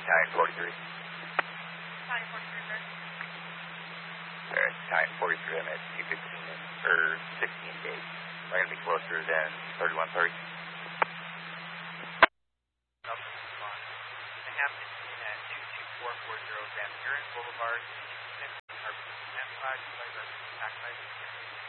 Italian 43. Italian 43, sir. Alright, Italian 43, I'm at 215 or 16 days. Am I going to be closer than 3130? I have been seen at 22440 Van Buren Boulevard, 50 Harbor, 10 5, tax